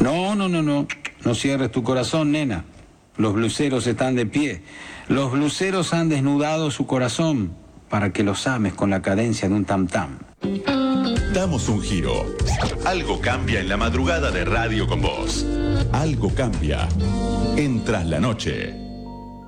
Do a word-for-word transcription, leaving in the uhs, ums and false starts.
No, no, no, no. No cierres tu corazón, nena. Los bluseros están de pie. Los bluseros han desnudado su corazón para que los ames con la cadencia de un tam-tam. Damos un giro. Algo cambia en la madrugada de Radio con Vos. Algo cambia en Tras la Noche.